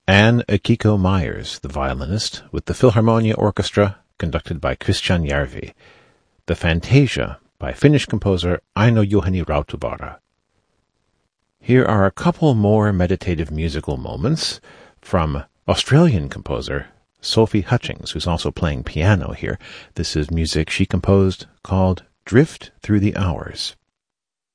Anne Akiko Myers, the violinist, with the Philharmonia Orchestra, conducted by Christian Järvi. The Fantasia, by Finnish composer Aino-Juhani Rautavaara. Here are a couple more meditative musical moments from Australian composer Sophie Hutchings, who's also playing piano here. This is music she composed called Drift Through the Hours.